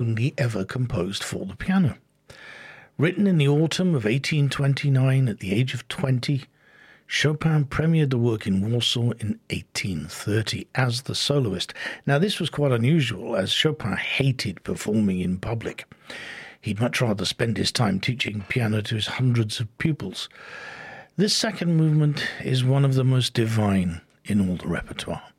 only ever composed for the piano. Written in the autumn of 1829 at the age of 20, Chopin premiered the work in Warsaw in 1830 as the soloist. Now, this was quite unusual, as Chopin hated performing in public. He'd much rather spend his time teaching piano to his hundreds of pupils. This second movement is one of the most divine in all the repertoire.